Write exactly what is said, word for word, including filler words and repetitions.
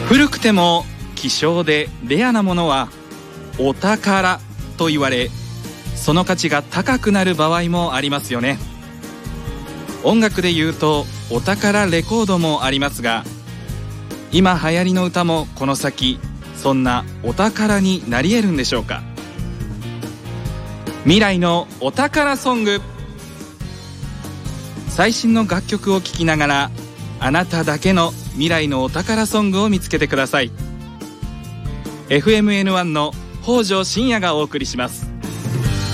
古くても希少でレアなものはお宝と言われ、その価値が高くなる場合もありますよね。音楽で言うとお宝レコードもありますが、今流行りの歌もこの先そんなお宝になり得るんでしょうか。未来のお宝ソング。最新の楽曲を聴きながら、あなただけの未来のお宝ソングを見つけてください。 エフエムエヌワン の北條信也がお送りします。